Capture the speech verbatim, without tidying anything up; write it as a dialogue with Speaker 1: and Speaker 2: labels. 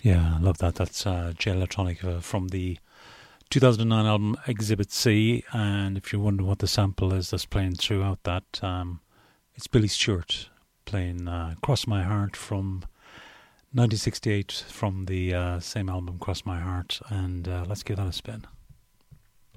Speaker 1: Yeah, I love that. That's uh, J Electronica from the two thousand nine album Exhibit C. And if you're wondering what the sample is that's playing throughout that, um, it's Billy Stewart playing uh, Cross My Heart from nineteen sixty-eight from the uh, same album, Cross My Heart. And uh, let's give that a spin.